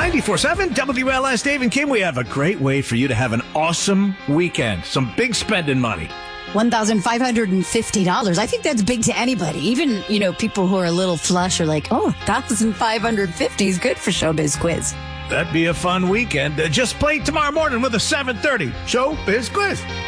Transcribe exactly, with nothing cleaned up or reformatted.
ninety-four seven W L S Dave and Kim, we have a great way for you to have an awesome weekend. Some big spending money. one thousand five hundred fifty dollars. I think that's big to anybody. Even, you know, people who are a little flush are like, oh, one thousand five hundred fifty is good for Showbiz Quiz. That'd be a fun weekend. Uh, just play tomorrow morning with a seven thirty Showbiz Quiz.